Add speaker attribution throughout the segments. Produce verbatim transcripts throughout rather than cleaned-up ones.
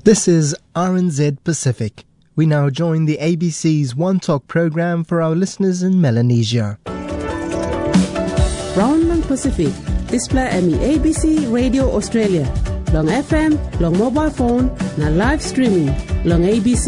Speaker 1: This is R N Z Pacific. We now join the A B C's One Talk program for our listeners in Melanesia.
Speaker 2: Brownland Pacific, display M E A B C Radio Australia. Long F M, long mobile phone, na live streaming. Long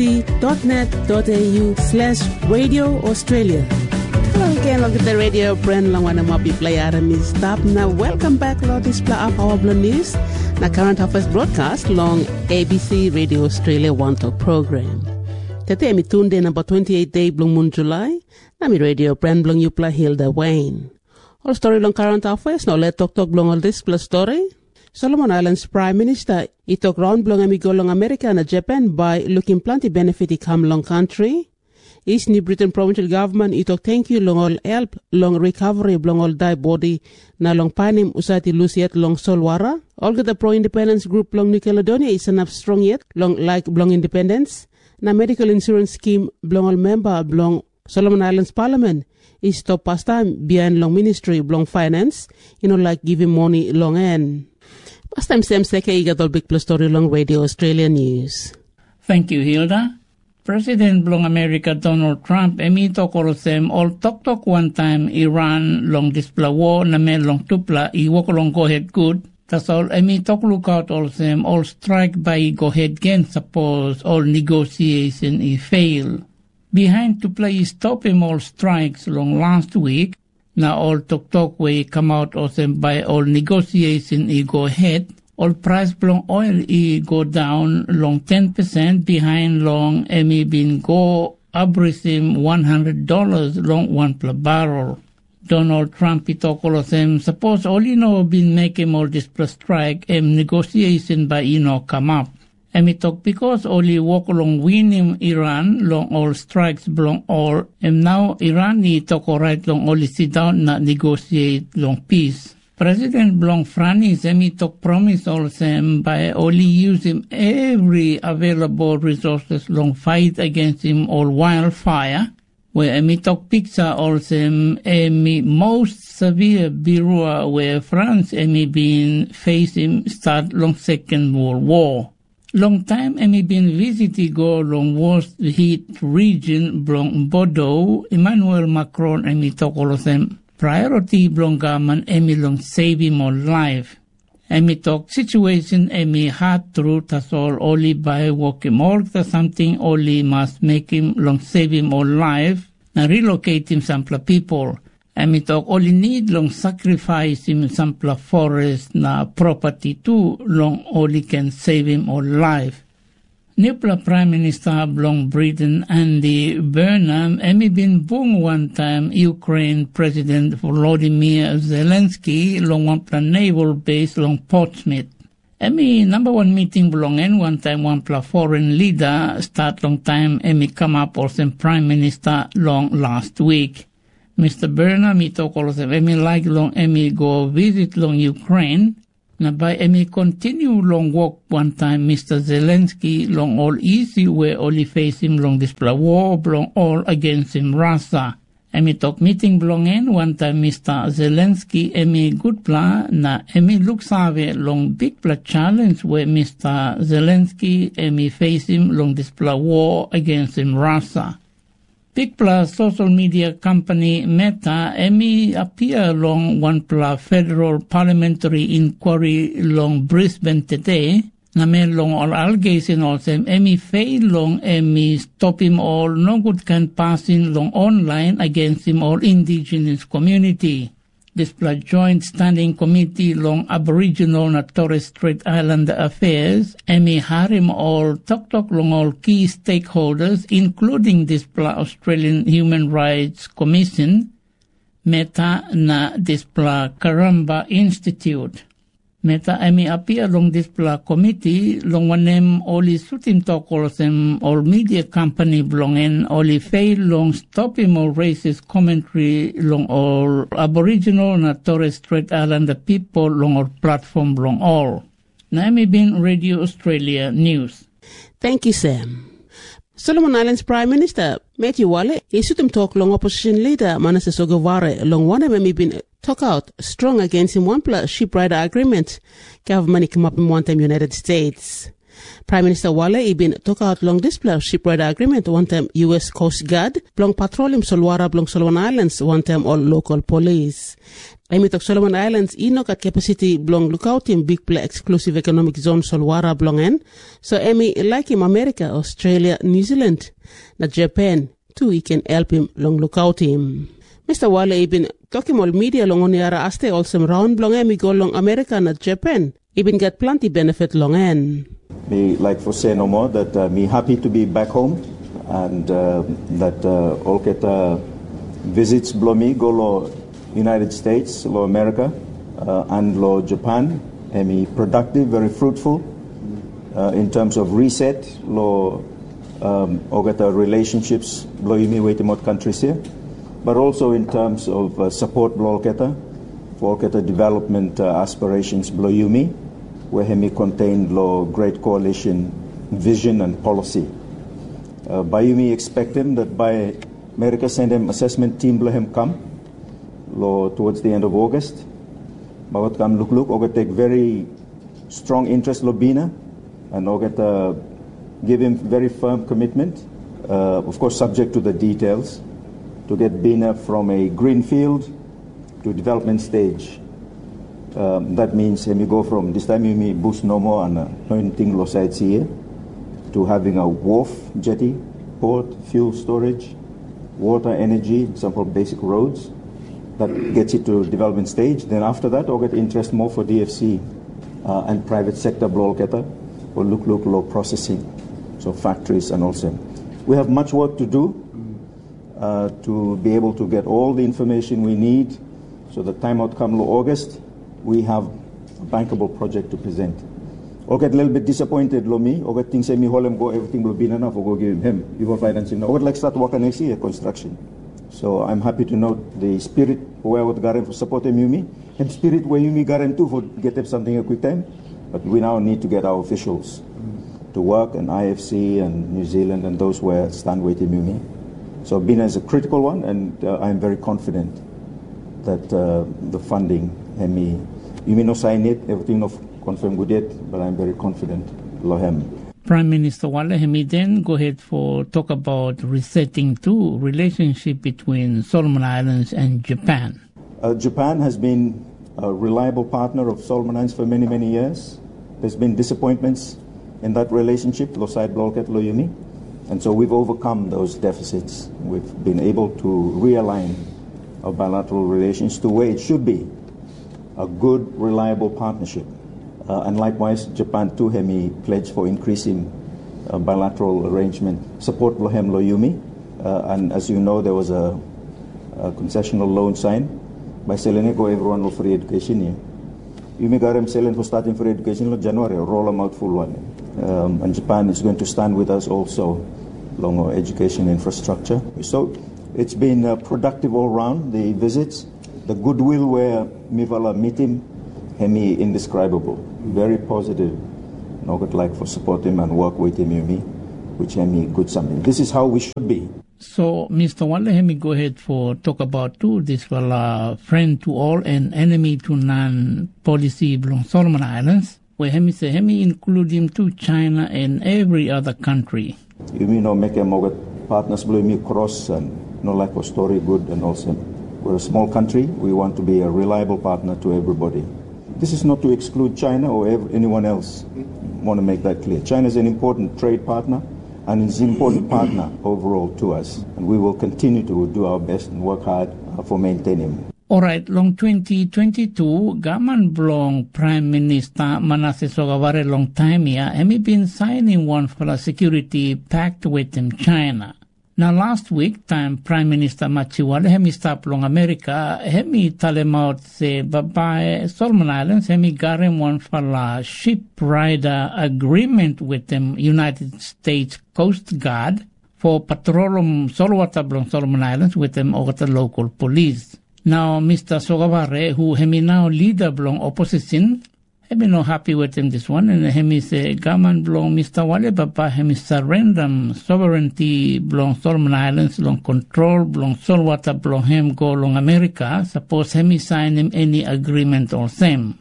Speaker 2: abc.net.au slash Radio Australia. Long again, look at the radio brand long one mobi play Aramis stop. Now welcome back, Lord display of our news. Na current affairs broadcast long A B C Radio Australia One Talk program. Tete mi tunde number twenty-eight day blong moon July. Na mi radio brand blong you play Hilda Wayne. All story long current affairs. Now let talk talk blong all this plus story. Solomon Islands Prime Minister itok round blong amigo long America na Japan by looking plenty benefit ikam long country. East New Britain provincial government itok thank you long all help long recovery blong all die body na long panim usati lusiat long solwara. All the pro-independence group long New Caledonia is enough strong yet long like blong independence. Na medical insurance scheme blong all member blong Solomon Islands Parliament is to past time behind long ministry blong finance, you know like giving money long end. Past time same seke igatol big plus story long Radio Australia News.
Speaker 3: Thank you, Hilda. President blong America Donald Trump emito korosem all tok tok one time Iran long displa war na me long tupla iwok long go ahead good. Tas all emito lookout all sem all strike by go ahead again suppose all negotiation i fail. Behind to play stop him all strikes long last week. Now all tok tok way come out of them by all negotiation i go ahead. All price blong oil i go down long ten percent behind long emi bin go abrisim one hundred dollars long one per barrel. Donald Trump itok all of them suppose all you know been making all this plus strike em negotiation by you know come up. Emi talk because only walk along winning Iran long all strikes belong all and now Iran ni talk all right long only sit down na negotiate long peace. President Blong Franis emi talk promise all them by only using every available resources long fight against him all wildfire. Where emi talk picture all them emi most severe birua where France emi been facing start long Second World War. Long time emi been visiting go long worst hit region blong Bordeaux. Emmanuel Macron emi talk all of them priority blong government emi long saving more life. Emi talk situation emi hard through tas all only by working more to something only must make him long saving more life na relocate him some people. Emi talk only need long sacrifice him some forest na property too long only can save him all life. Nipla Prime Minister blong Britain Andy Burnham emi bin bung one time Ukraine President Volodymyr Zelensky long one plan naval base long Portsmouth. Emi number one meeting belong en one time one pla foreign leader start long time emi come up or some Prime Minister long last week. Mister Burnham he talk all of them emi like long emi go visit long Ukraine. Na by emi continue long walk one time Mister Zelensky long all easy where only face him long display war long all against him Russia. Emi talk meeting belong en one time Mister Zelensky emi good plan na emi look save long big pla challenge where Mister Zelensky emi face him long display war against him Russia. Big plus social media company Meta emi appear long one plus federal parliamentary inquiry long Brisbane today. Na me long all allegation all them emi fail long emi stop him all no good can passing long online against him all indigenous community. This plus joint standing committee long Aboriginal and Torres Strait Islander affairs emi harim all talk talk long all key stakeholders including this plus Australian Human Rights Commission, Meta na this plus Karamba Institute. Meta emi appear long this pla committee long wanem only sutim talk all them all media company belong in only fail long stop him all racist commentary long all Aboriginal na Torres Strait Islander people long all platform long all. Na emi bin Radio Australia News.
Speaker 2: Thank you, Sam. Solomon Islands Prime Minister Matthew Wale isutim talk long opposition leader Manasseh Sogavare long wanem emi bin talk out strong against him one plus ship rider agreement government come up in one time United States. Prime Minister Wale ibin took out long display ship rider agreement one time U S Coast Guard, blong patrol im Solwara blong Solomon Islands one time all local police. Emi tok Solomon Islands inok at capacity blong lookout in big play exclusive economic zone Solwara blong en. So emi like him America, Australia, New Zealand, na Japan too he can help him long lookout him. Mister Wale ibin talking all media long on yara aste also round blong emi go long America na Japan. Ibin get plenty benefit long en.
Speaker 4: Me like for say no more that uh, me happy to be back home and uh, that uh, all get uh, visits blow me go lo United States, lo America, uh, and lo Japan, and me productive, very fruitful uh, in terms of reset, lo um, ogata relationships, lo yumi wait mod countries here, but also in terms of uh, support blo ogata, for ogata development uh, aspirations blo yumi, where hemi contained lo great coalition vision and policy. Uh, by yumi expect him that by America send him assessment team blo him come. Lo, towards the end of August. Bawat kam look look, ogat take very strong interest lo Bina, and ogat uh, give him very firm commitment, uh, of course subject to the details, to get Bina from a green field to development stage. Um, that means when you go from this time you may boost no more and anointing lo sites here to having a wharf, jetty, port, fuel storage, water, energy, some of basic roads. That gets it to development stage. Then after that, I'll get interest more for D F C uh, and private sector bloketa or look look low processing, so factories and also. We have much work to do uh, to be able to get all the information we need. So the time out come low August, we have a bankable project to present. I'll get a little bit disappointed, lo me. I'll get things say me holem go everything will be enough. I'll go give him. You will financing. I'll get like start working next year construction. So I'm happy to note the spirit where what Garen for supporting Yumi and spirit where Yumi Garen too for get up something a quick time. But we now need to get our officials mm. to work and I F C and New Zealand and those where stand waiting Yumi. So Bina is a critical one and uh, I'm very confident that uh, the funding and me Yumi no sign it, everything no confirm good yet, but I'm very confident Lohem.
Speaker 3: Prime Minister Wale Hemi then go ahead for talk about resetting too relationship between Solomon Islands and Japan.
Speaker 4: Uh, Japan has been a reliable partner of Solomon Islands for many, many years. There's been disappointments in that relationship, lo side blocket, lo yumi. And so we've overcome those deficits. We've been able to realign our bilateral relations to where it should be, a good, reliable partnership. Uh, and likewise, Japan too, Hemi pledged for increasing uh, bilateral arrangement, support Lohem Lo Yumi. Uh, and as you know, there was a, a concessional loan signed by Seleneko, everyone will free education here. Yumi Garem Selen for starting free education in January, roll them out full one. Um, and Japan is going to stand with us also along our education infrastructure. So it's been uh, productive all round, the visits, the goodwill where Mivala meet him, Hemi indescribable. Very positive. Nogat like for support him and work with him, Yumi, which Hemi good something. This is how we should be.
Speaker 3: So, Mister Wale, Hemi go ahead for talk about too this well, uh, friend to all and enemy to none policy belong Solomon Islands, where Hemi say Hemi include him to China and every other country.
Speaker 4: Yumi no make a mogat partners blow me cross and no like for story good and also. We're a small country. We want to be a reliable partner to everybody. This is not to exclude China or ever, anyone else. I want to make that clear. China is an important trade partner and is an important partner overall to us. And we will continue to do our best and work hard uh, for maintaining.
Speaker 3: All right, long twenty twenty-two, Gaman Blong Prime Minister Manasseh Sogavare long time here, Hemi been signing one for a security pact with them China. Now, last week, time Prime Minister Machiwale, Hemi stop long America, Hemi tell him out, say, bye Solomon Islands, Hemi garem one for a ship rider agreement with them United States Coast Guard for patrolum Solwata blong Solomon Islands with them over the local police. Now, Mister Sogavare, who Hemi now leader blong opposition, Hemi no happy with him this one, and Hemi say, Gaman blong Mister Wale Baba, Hemi surrender sovereignty blong Solomon Islands, long control blong Solwata blong hem go long America, suppose Hemi sign him any agreement or same.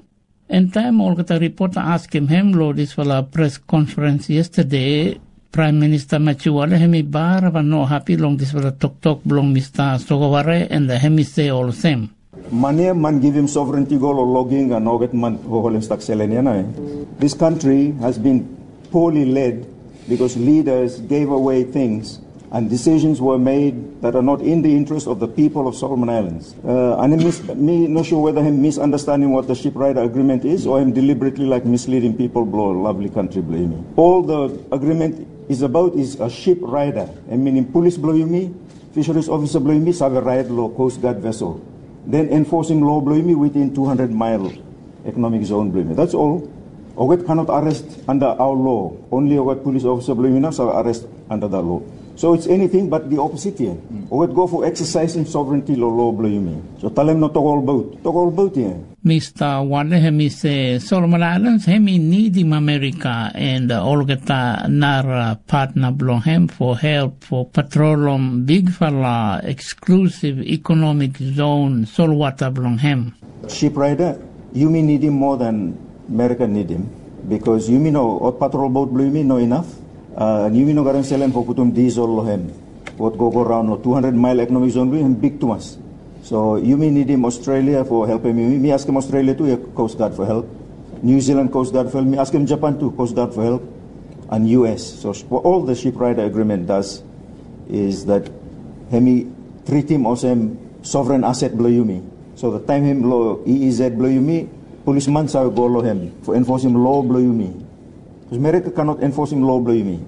Speaker 3: And time all the reporter asked him, him lo this for a press conference yesterday, Prime Minister Machuale hemi bar va no happy long this for a talk talk blong Mister Sogaware and the hemi say all the same.
Speaker 4: Mane man give him sovereignty goal or logging and no get man hoholem stack seleniana. This country has been poorly led because leaders gave away things and decisions were made that are not in the interest of the people of Solomon Islands. Uh, and mis- me not sure whether him misunderstanding what the shipwright agreement is or him deliberately like misleading people blow a lovely country blow me. All the agreement is about is a ship rider. I mean, police blow me, fisheries officer blow me, have a ride law Coast Guard vessel. Then enforcing law blow me within two hundred mile economic zone blow me. That's all. Oget cannot arrest under our law. Only Oget police officer blow me now shall arrest under the law. So it's anything but the opposite here. Mm. Oget go for exercising sovereignty law law blow me. So tell him not to all about. Talk all about here.
Speaker 3: Mister Wale hemi say Solomon Islands hemi need him America and uh, all get a nara partner blong him for help for patrolum big fella exclusive economic zone saltwater blong him.
Speaker 4: Shipwrighter, you may need him more than America need him because you may know what patrol boat blue me no enough. Uh, and you may know garan selen for putum diesel lo him. What go go around no two hundred mile economic zone blue him big to us. So you may need him Australia for helping me. Me ask him Australia too, Coast Guard for help. New Zealand Coast Guard for help. Me ask him Japan too, Coast Guard for help. And U S. So what all the shipwrighter agreement does is that hemi treat him also him sovereign asset blow you me. So the time him law E E Z blow you me, policeman shall go law him for enforcing law blow you me. Because America cannot enforcing law blow you me.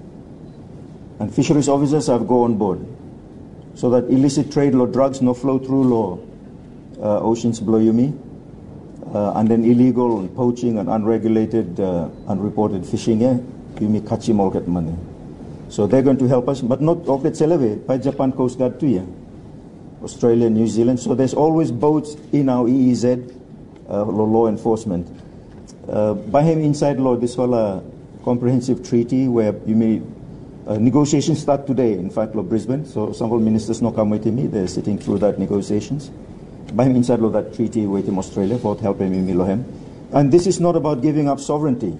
Speaker 4: And fisheries officers have go on board. So that illicit trade law drugs no flow through law uh, oceans blow you me. Uh, and then illegal and poaching and unregulated, uh, unreported fishing, yeah, you may catch him all get money. So they're going to help us, but not all get seleve by Japan Coast Guard too, yeah. Australia, New Zealand. So there's always boats in our E E Z uh, law enforcement. Uh, by him inside law, this whole uh, comprehensive treaty where you may uh, negotiations start today. In fact, law Brisbane. So some of the ministers no come with me. They're sitting through that negotiations. By him inside law that treaty with him Australia for helping me lo him. And this is not about giving up sovereignty.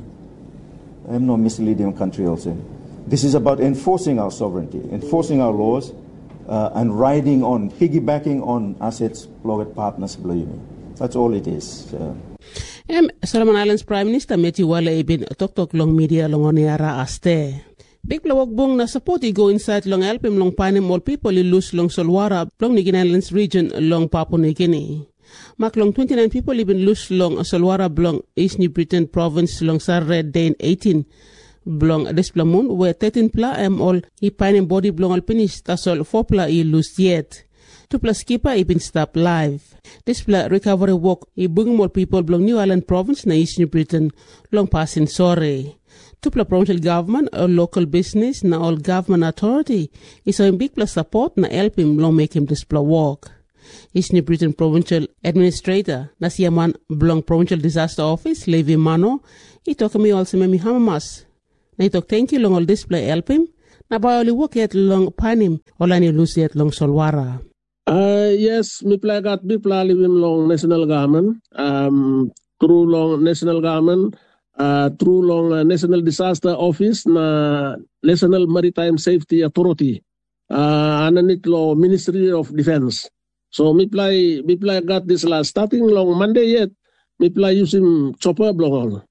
Speaker 4: I'm not misleading country also. This is about enforcing our sovereignty, enforcing our laws, uh, and riding on, piggybacking on assets, blogger partners, believe me. That's all it is. Uh,
Speaker 2: Um, Solomon Islands Prime Minister Meti Wale ibin tok tok long media long oniara aste. Big blawag bong na support i go inside long help him long panim all people i lose long Solwara long Nigin Islands region long Papua New Guinea. Mak long twenty-nine people even lose long Solwara blong East New Britain province long Sarre Dane eighteen blong Desplamun where thirteen pla am all i panim body blong al finish tasol four pla i lose yet. Two plus skipper i been stop live. This pla recovery work i bring more people blong New Island province na East New Britain long passing sorry. Tupla provincial government or local business na all government authority is a big plus support na help him long make him display work. East New Britain provincial administrator na siyaman blong provincial disaster office Levi Mano i talk me also me hamamas. Na itok thank you long all display help him na ba only work yet long panim all ani lose yet long Solwara.
Speaker 5: Uh, yes, mi play got mi play live long national government um through long national government. Uh, through long uh, National Disaster Office na National Maritime Safety Authority uh, and it law Ministry of Defense. So me play me play got this last starting long Monday yet me play using chopper blong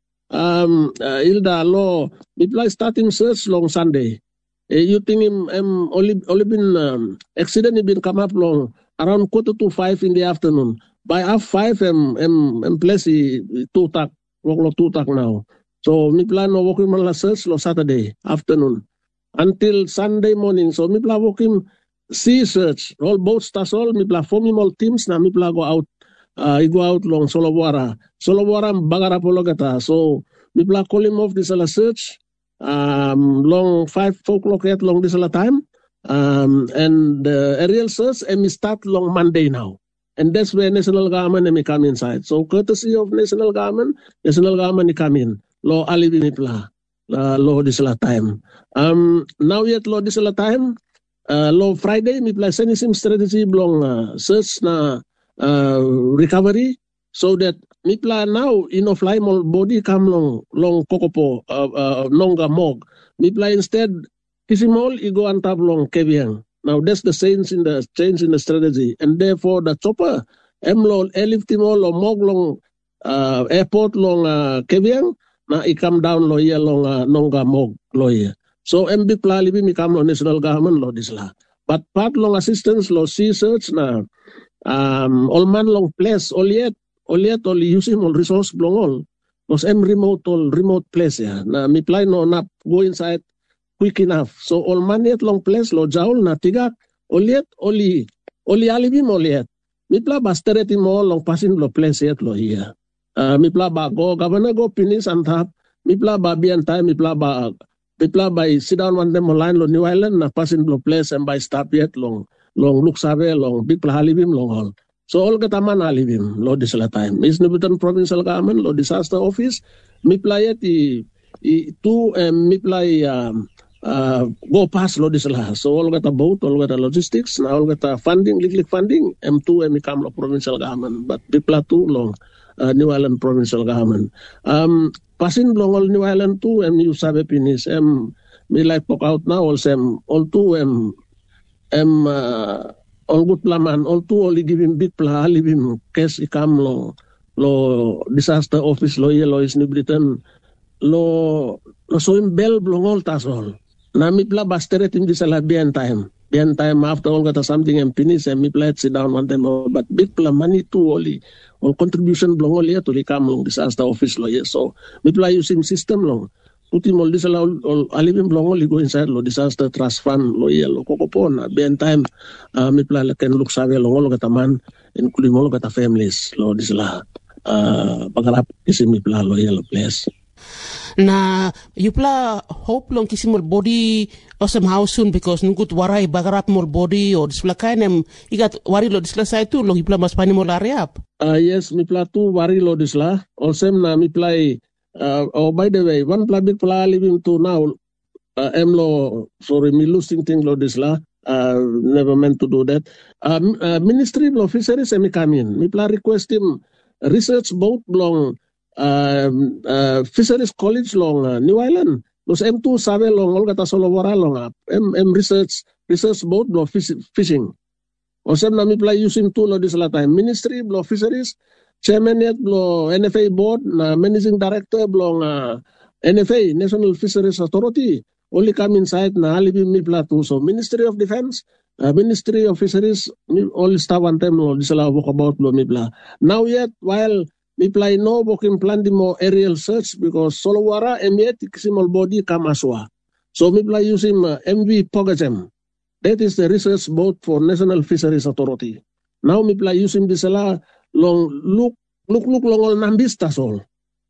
Speaker 5: um uh, Ilda law me play starting search long Sunday. Uh, you think him um, only only been um, accident been come up long around quarter to five in the afternoon. By half five um um, um place two tak. Work two tak now. So me plan no working on search lo Saturday afternoon until Sunday morning. So me plan working sea search all boats tas all me plan forming all teams na me plan go out. Uh, I go out long Solowara. Solowara bagara pologata. So me plan call him off this la search. Um, long five four o'clock yet long this la time. Um, and the uh, aerial search and me start long Monday now. And that's where national government may come inside. So courtesy of national government, national government come in. Law alibinipla, law this la time. Um, now yet law this la time. Uh, law Friday me play sending some strategy belong uh, search na uh, recovery so that mi pla now ino fly mol body kam long long kokopo uh, uh, nonga mog. Mi pla instead kisimol igo antap long keviang. Now that's the change in the change in the strategy, and therefore the chopper emlo eliftimol or mog long uh, airport long uh, keviang na ikam down lo ye long uh, nonga mog lo ye. So M B pla libi mi kam lo national government lo disla. But part long assistance lo sea search na um all man long place all yet all yet all using all resource long all. Because M remote all remote place ya. Na mi pla no nap go inside quick enough. So all man yet long place lo jaul na tigak all yet oli oli alibi mo yet. Mi pla bastereti mo long passing lo place yet lo here. Uh, mi pla ba go governor go finish antap. Mi pla ba bian time mi pla ba People by sit down one them online lo New Island na passing lo place and by stop yet long long look sabe long big pla halibim long all. So all kataman halibim lo disala time. Is Nubitan provincial government lo disaster office mi pla yet i i two um, mi pla um, uh, go pass lo disala. So all kata boat all kata logistics na all kata funding liklik funding M two em come lo provincial government but people two long uh, New Island provincial government. Um, Passing long all New Island too, em you sabe pinis, em me like pok out now, all sem, all two em, em uh, all good plaman, all two only give him big pla, leave him case ikam lo, lo disaster office lo yellow is New Britain, lo lo so him bell blong all tas all. Na mi pla basteret him this ala bien time, bien time after all got something em pinis, em mi pla sit down one time, but big pla money too only. All contribution belong all here to the come long disaster office lo yes. So we play using system long. Put him all this all all alivim belong all go inside lo disaster trust fund lo yeah lo kokopon. Be time uh me play can look save long all kataman including all kata families lo this la uh pagarap kisi me play lo yeah lo place.
Speaker 2: Na yupla hope long kisi mol body awesome how soon because nungut warai bagarap mol body or disla kainem igat wari lo disla sai tu long yupla mas pani mol areap.
Speaker 5: Uh, yes, mi pla tu wari lo disla. Also na mi play. Uh, oh, by the way, one pla big pla living to now. Uh, em lo sorry, me losing thing lo disla. Uh, never meant to do that. Um, uh, Ministry of Fisheries emi come in. Mi pla request him research boat long uh, uh, Fisheries College long uh, New Island. Los em tu sabe long all kata solo wara long up. Em em research research boat lo fish, fishing. Osem na mi pla using tu lo disla time. Ministry of Fisheries, chairman yet blo N F A board na managing director blo uh, N F A National Fisheries Authority only come inside na alibi mi pla tu. So Ministry of Defense, uh, Ministry of Fisheries all staff one time lo disla walk about blo mi pla. Now yet while mi pla no working plan di mo aerial search because solo wara em yet kisimol body kamaswa. So mi pla using uh, M V Pogacem. That is the research boat for National Fisheries Authority. Now mi pla using this long look look look long all nambistas all.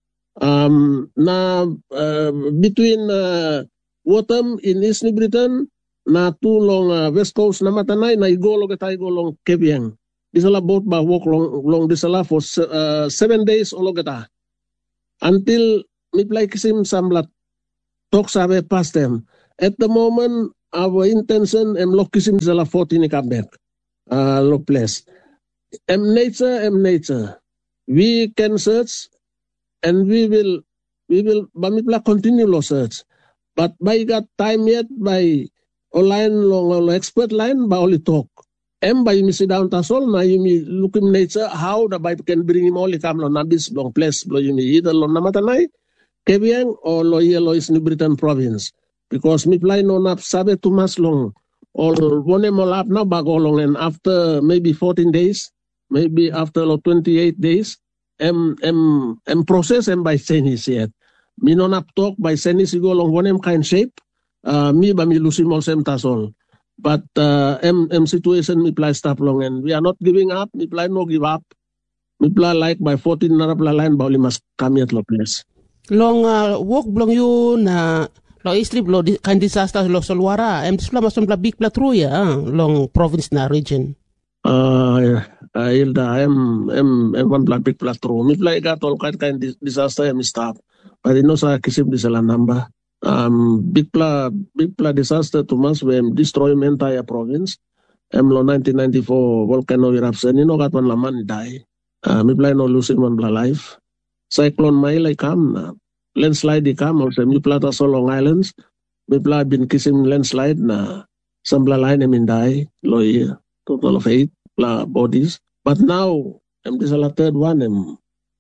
Speaker 5: Um na uh, between uh, Waterm in East New Britain na tu long uh, West Coast na matanay na igo lo kita igo long Keviang. This ala boat ba walk long long this ala for uh, seven days olo kita. Until mi pla kisim samlat talk sabe past them. At the moment our intention em lokisim zala fourteen ikabek uh, lo place. Em nature, em nature. We can search and we will we will bamipla continue lo search. But by got time yet by online long lo expert line ba only talk. Em by you sit down tasol na you look in nature how the Bible can bring him only come lo nabis long place lo you either lo namatanay Keviang or lo yellow is New Britain province. Because mi play no nap sabe too much long or one more lap now bago long and after maybe fourteen days, maybe after twenty-eight days, em em em process em by senis yet. Mi no nap talk by senis go long one em kind shape. Uh, mi ba mi lusim all sem tasol. But uh, em em situation mi play stop long and we are not giving up. Mi play no give up. Mi play like by fourteen na play line ba only must come yet lo place.
Speaker 2: Long uh, walk blong you na lo istrip lo di, kan disaster lo solwara em disla mason bla big pla truya ah, long province na region.
Speaker 5: Uh, uh Hilda em em em one bla big pla tru. Mi pla got all kind kind disaster em stop. But no sa kisip di sala namba. Um big pla big pla disaster to mas when destroy entire province. Em lo nineteen ninety-four volcano eruption ino kat one laman die. Uh, mi play no losing one bla life. Cyclone Maila come, uh, landslide come also. Mi plata so Long Islands. Mi play been kissing landslide na some bla line em in die. Loy total of eight bla bodies. But now em this is the third one em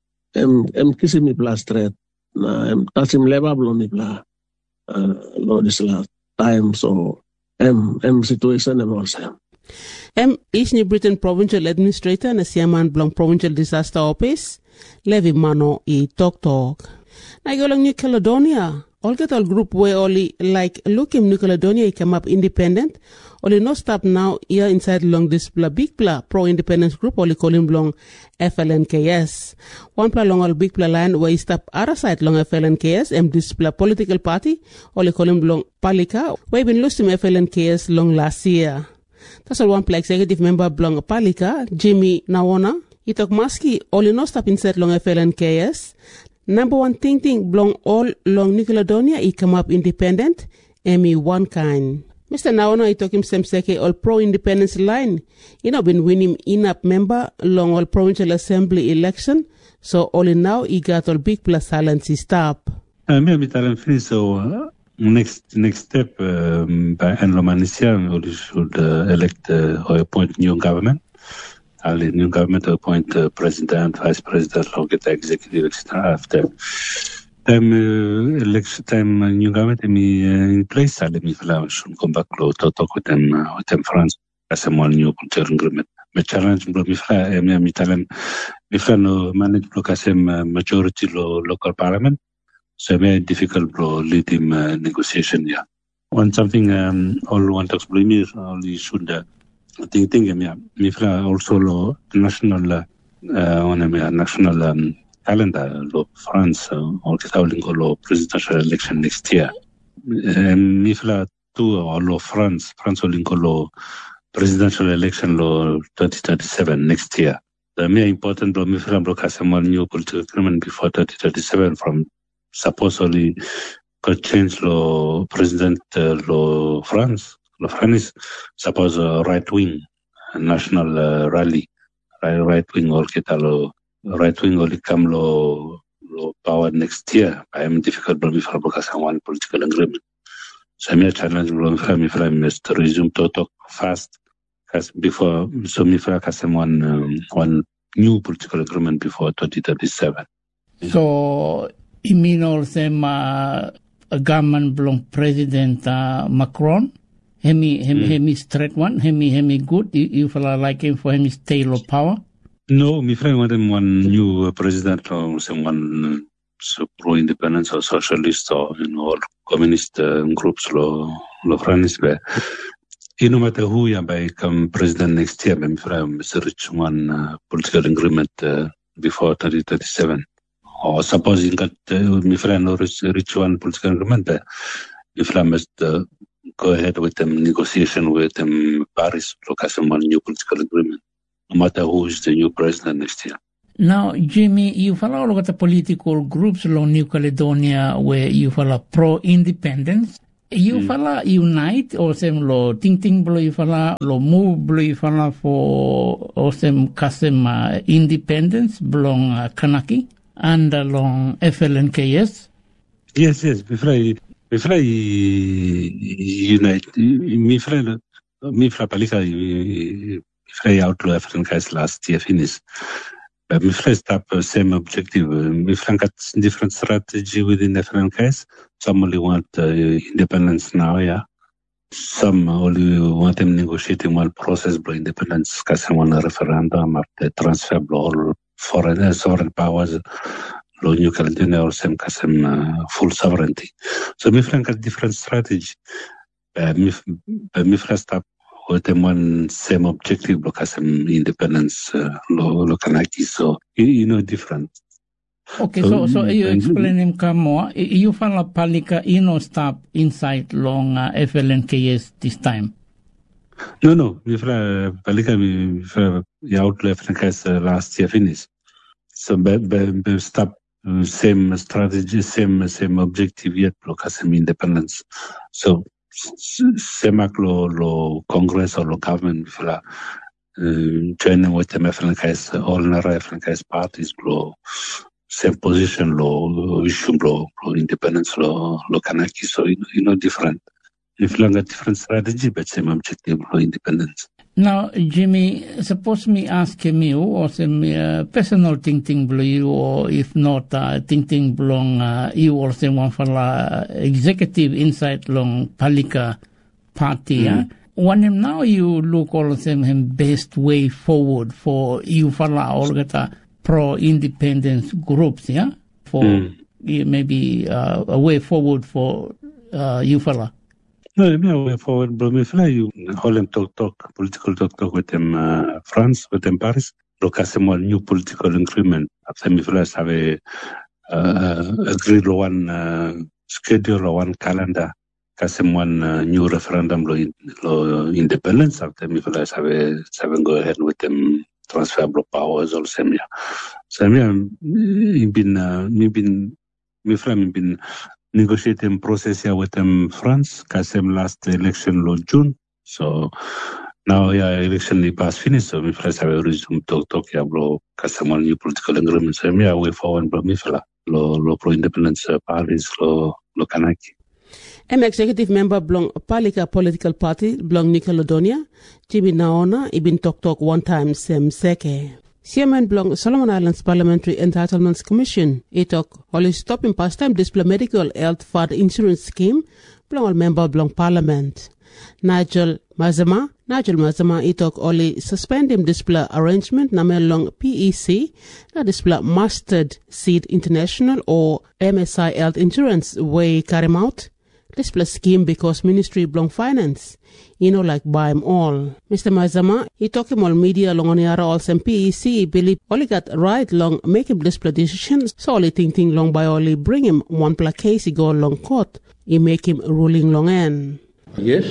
Speaker 5: em em kissing mi bla straight. Na em touching leva blo mi bla. Uh, lo this last time so em em situation em also.
Speaker 2: Em is New Britain Provincial Administrator na siyaman Blanc Provincial Disaster Office, Levi Mano i Tok Tok. Na lang New Caledonia, all get all group where only like look in New Caledonia I come up independent, only no stop now here inside long this bla big bla pro-independence group only call him long F L N K S. One pla long all big bla line where he stop other side long F L N K S, em this bla political party only call him long Palika, where been losing F L N K S long last year. That's all one play executive member belong Palika, Jimmy Nawona. He talk maski only no stop inside long F L N K S. Number one thing thing belong all long New Caledonia he come up independent, Emi one kind. Mister Nawona he talk him same seke all pro-independence line. He not been winning in-up member long all provincial assembly election, so only now he got all big plus silence he stop.
Speaker 6: Uh, me talent finish so uh, next next step um, by Enlomanisia we should uh, elect uh, or appoint new government. I'll new government to appoint uh, president, vice president, or get the executive et cetera. After time uh, election time uh, new government me uh, in place, I'll me should come back to talk with them uh, with them France as a more new cultural agreement. My challenge bro me fla me me talent me fla no manage block as a majority lo local parliament. So very difficult to lead him uh, negotiation. Yeah, one something um, all one talks blame is only should uh, think think me me also lo national uh, on a national um, calendar lo France uh, all the lo presidential election next year. Me fla too or lo France France all lo presidential election lo twenty thirty-seven next year. The more important lo me fla block as a new political agreement before twenty thirty-seven from. Supposedly could change lo president uh, lo France lo France suppose uh, right wing national uh, rally right, right wing or kita lo right wing only come lo lo power next year. I am difficult but before because I want political agreement. So me challenge lo me from must resume to talk fast because before so me from because one um, one new political agreement before twenty thirty-seven.
Speaker 3: So Iminol sema government belong President uh, Macron. Hemi hemi mm. hemi straight one. Hemi hemi good. You, you feel like him for hemi stay of power?
Speaker 6: No, my friend want him one new uh, president or someone uh, so pro-independence or socialist or you know or communist uh, groups lo lo France. But no matter who you become president next year, my friend must reach one uh, political agreement uh, before twenty thirty-seven. Or supposing that uh, my friend or reach, reach one political agreement, uh, my friend must uh, go ahead with them negotiation with them Paris to have one new political agreement, no matter who is the new president next year.
Speaker 3: Now, Jimmy, you follow all of the political groups along New Caledonia where you follow pro-independence. You mm. follow unite or some lo ting ting blo you follow lo move blo you follow for or some custom uh, independence belong uh, Kanaki. And along F L N K S?
Speaker 6: Yes, yes. Before I, before I unite, me friend, me friend Palika, before I outlaw F L N K S last year finished. But me friend stop same objective. Me friend got different strategy within F L N K S. Some only want uh, independence now, yeah. Some only want them negotiating one process for independence, because one referendum after transfer all foreign uh, sovereign powers, lo New Caledonia or same kasem uh, full sovereignty. So me friend got different strategy. But me, but me friend stop with them one same objective because some independence uh, lo lo Kanaki. So you, you know different.
Speaker 3: Okay, so so, so you explain him more. You follow Palika, you know, stop inside long uh, F L N K S this time.
Speaker 6: No, no. We fra Palika we fra outlaw F L N K S uh, last year finished. So be, be, be stop uh, same strategy, same same objective yet because some independence. So same lo lo Congress or lo government fra joining with them Afrikaans, all in Afrikaans parties, lo same position, lo issue, lo independence, lo lo Kanaki. So you know different. If you have a different strategy, but same objective, lo independence.
Speaker 3: Now, Jimmy, suppose me ask you, or some uh, personal thinking below you, or if not, uh, thinking belong uh, you or some one for uh, executive insight long Palika party. Mm. Uh? When now you look all of them in best way forward for you for all the pro-independence groups, yeah, for mm. maybe uh, a way forward for uh, you for.
Speaker 6: No, no way forward, but me fly you Holland talk talk political talk talk with them uh, France, with them Paris. Look at some new political agreement. After me fly have a uh, agreed one uh, schedule or one calendar. Kasem one uh, new referendum lo, lo independence. After me fly have a seven go ahead with them transfer of powers or same year. So me been uh, me been me fly me been. Negotiating process here with them France, Kasem last election lo June. So now yeah election is past finished, so we first have a resume talk talk yeah bro Kasem one new political agreement. So yeah way forward bro me fella lo lo pro independence uh, parties lo lo Kanaki.
Speaker 2: An executive member belong Palika political party belong Nickelodonia, Jimmy Naona, ibin talk talk one time sem seke. Chairman belong Solomon Islands Parliamentary Entitlements Commission. He talk only stopping pastime display medical health fund insurance scheme belong all member belong Parliament. Nigel Mazama, Nigel Mazama, he talk only suspend him display arrangement na long P E C, na display Mustard Seed International or M S I Health Insurance way carry out. Display scheme because Ministry belong Finance. You know, like buy them all. Mister Mazama, he talk him all media long on yara all some P E C believe only got right long make him display decisions, so only think thing long by only bring him one pla case he go long court. He make him ruling long end.
Speaker 7: Yes,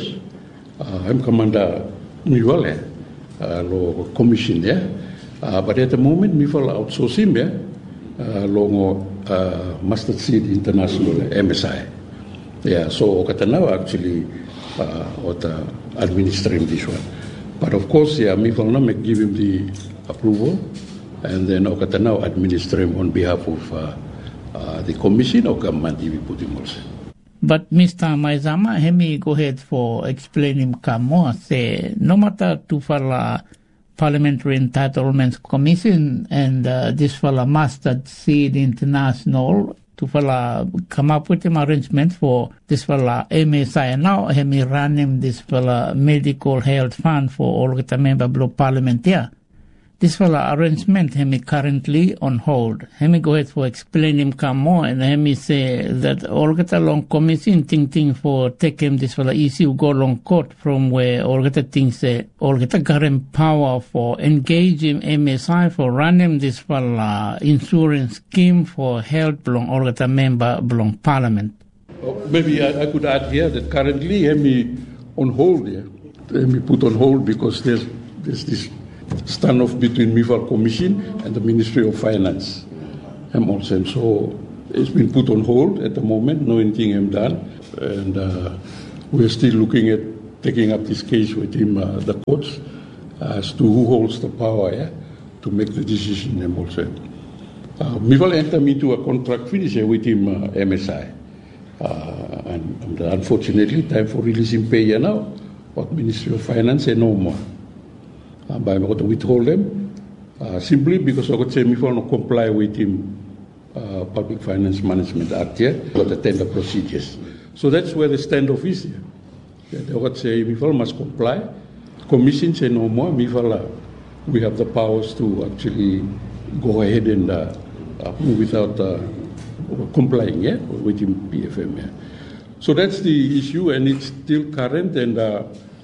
Speaker 7: uh, I'm Commander Miwale, uh, lo commission there. Uh, but at the moment, me fall outsource him there, uh, long uh, Mustard Seed International, M S I. Yeah, so Okatanaw actually uh, what uh, administering this one. But of course, yeah, me will not give him the approval, and then Okatanaw administer him on behalf of uh, uh, the commission or government we put him also.
Speaker 3: But Mister Maizama, let me go ahead for explaining more. Say, no matter to fala Parliamentary Entitlements Commission and uh, this fala Mustard Seed International to fala come up with an arrangement for this fala M S I. And now let me run him this fala medical health fund for all the member of Parliament here. This fella arrangement hemi currently on hold. Hemi go ahead for explain him come more and hemi say that all get along commission thing thing for take him this fella issue go long court from where all get things say all get a current power for engage him M S I for run him this fella insurance scheme for health belong all get a member belong Parliament.
Speaker 7: Oh, maybe I, I could add here that currently hemi on hold here. Hemi put on hold because there's there's this standoff between M I F A L Commission and the Ministry of Finance. I'm also, so it's been put on hold at the moment, no anything I'm done. And uh, we're still looking at taking up this case with him, uh, the courts, as to who holds the power yeah, to make the decision. I'm also. Uh, M I F A L entered into a contract finish with him, uh, M S I. Uh, and, and unfortunately, time for releasing pay here now, but Ministry of Finance say no more. Uh, by what we told them, uh, simply because I could say if I want to comply with him, uh, Public Finance Management Act here, got the tender procedures. So that's where the standoff is here. Yeah, they would say M I F A L must comply. Commission say no more. M I F A L, uh, we have the powers to actually go ahead and uh, uh, without uh, complying yeah, with him P F M. Yeah. So that's the issue, and it's still current, and uh,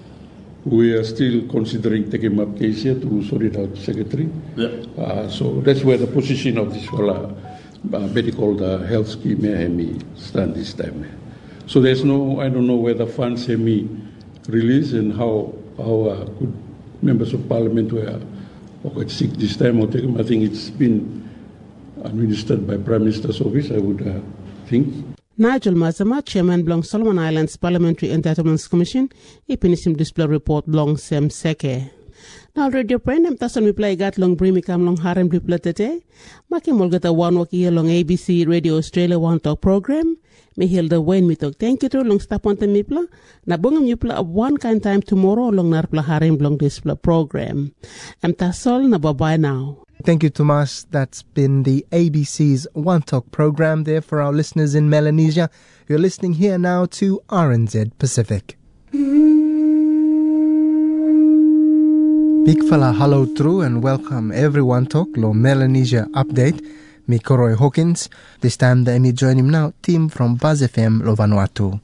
Speaker 7: we are still considering taking up case here to sort it out, Secretary. Yeah. Uh, so that's where the position of this whole uh, medical uh, health scheme may stand this time. So there's no, I don't know whether funds may release and how how uh, good members of Parliament were or sick this time or take them. I think it's been administered by Prime Minister's office, I would uh, think.
Speaker 2: Nigel Mazama, Chairman belong Solomon Islands Parliamentary Entitlements Commission, he finished him display report belong Sem Seke. Now, radio friend, I'm tasan mi play gat long bring me come long harem dupla tete. Maki molgata one waki long A B C Radio Australia One Talk program. Me hilda wen mi talk. Thank you to long stop on the mipla. Na bungam yupla of one kind time tomorrow long narpla harem long display program. I'm tasol na bye bye now.
Speaker 1: Thank you, Tomas. That's been the A B C's One Talk program there for our listeners in Melanesia. You're listening here now to R N Z Pacific. Big fella hello through and welcome everyone talk lo Melanesia update. Me Koroy Hawkins. This time the me join him now team from Buzz F M lo Vanuatu.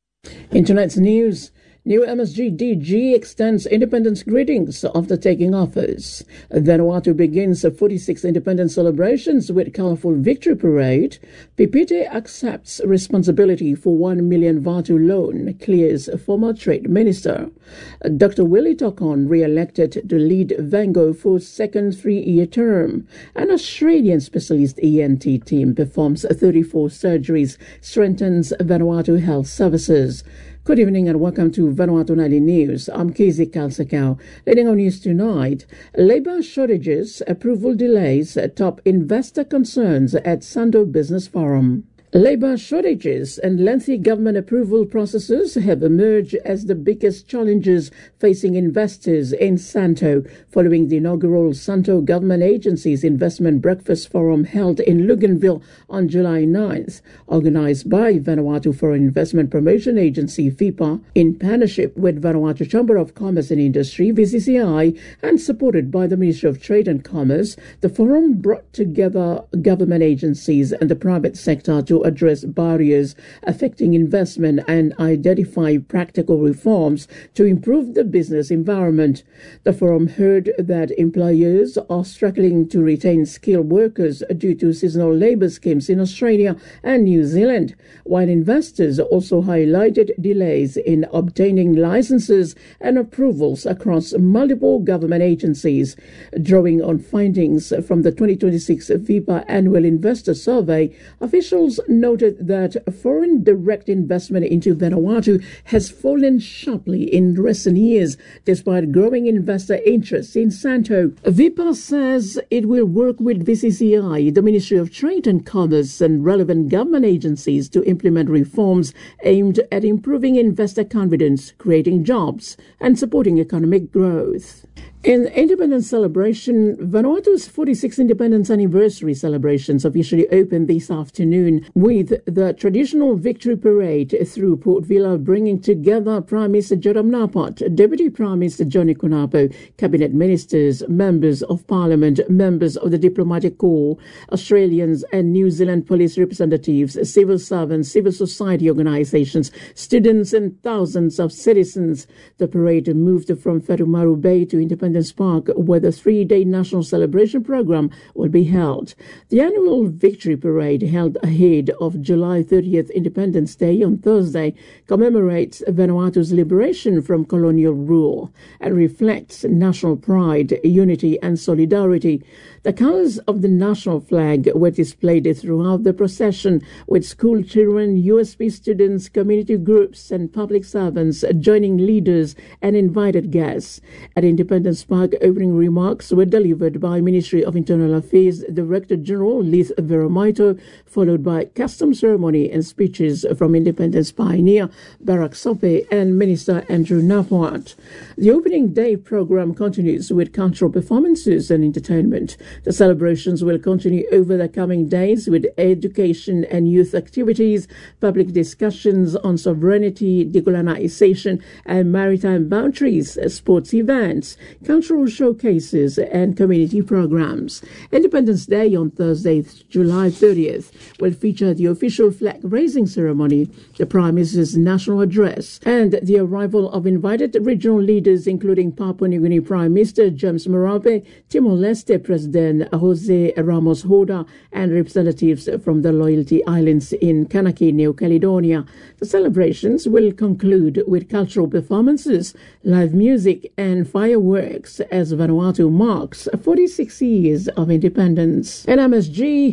Speaker 8: In tonight's news, new M S G D G extends independence greetings after taking office. Vanuatu begins the forty-sixth independence celebrations with colourful victory parade. Pipite accepts responsibility for one million Vatu loan, clears former trade minister. Doctor Willie Tokon re-elected to lead Vango for second three-year term. An Australian specialist E N T team performs thirty-four surgeries, strengthens Vanuatu health services. Good evening and welcome to Vanuatu Nightly News. I'm Kizzy Kalsakau. Leading on news tonight, labour shortages, approval delays, top investor concerns at Sando Business Forum. Labour shortages and lengthy government approval processes have emerged as the biggest challenges facing investors in Santo following the inaugural Santo Government Agencies Investment Breakfast Forum held in Luganville on July ninth, organised by Vanuatu Foreign Investment Promotion Agency V I P A in partnership with Vanuatu Chamber of Commerce and Industry V C C I and supported by the Ministry of Trade and Commerce. The forum brought together government agencies and the private sector to address barriers affecting investment and identify practical reforms to improve the business environment. The forum heard that employers are struggling to retain skilled workers due to seasonal labour schemes in Australia and New Zealand, while investors also highlighted delays in obtaining licenses and approvals across multiple government agencies. Drawing on findings from the twenty twenty-six V I P A Annual Investor Survey, officials noted that foreign direct investment into Vanuatu has fallen sharply in recent years, despite growing investor interest in Santo. V I P A says it will work with V C C I, the Ministry of Trade and Commerce, and relevant government agencies to implement reforms aimed at improving investor confidence, creating jobs, and supporting economic growth. In Independence celebration, Vanuatu's forty-sixth Independence Anniversary celebrations officially opened this afternoon with the traditional victory parade through Port Vila, bringing together Prime Minister Joram Napot, Deputy Prime Minister Johnny Kunapo, Cabinet Ministers, Members of Parliament, members of the Diplomatic Corps, Australians and New Zealand police representatives, civil servants, civil society organisations, students and thousands of citizens. The parade moved from Wharumaru Bay to Independence Park, where the three-day national celebration program will be held. The annual victory parade, held ahead of July thirtieth Independence Day on Thursday, commemorates Vanuatu's liberation from colonial rule and reflects national pride, unity and solidarity. The colours of the national flag were displayed throughout the procession, with school children, U S P students, community groups and public servants joining leaders and invited guests. At Independence Park, opening remarks were delivered by Ministry of Internal Affairs Director General Lith Veromaito, followed by custom ceremony and speeches from Independence pioneer Barak Sope and Minister Andrew Napwat. The opening day program continues with cultural performances and entertainment. The celebrations will continue over the coming days with education and youth activities, public discussions on sovereignty, decolonization and maritime boundaries, sports events, cultural showcases and community programs. Independence Day on Thursday, July thirtieth, will feature the official flag-raising ceremony, the Prime Minister's national address, and the arrival of invited regional leaders including Papua New Guinea Prime Minister James Marape, Timor-Leste President Jose Ramos Horta, and representatives from the Loyalty Islands in Kanaki, New Caledonia. The celebrations will conclude with cultural performances, live music and fireworks as Vanuatu marks forty-six years of independence. And M S G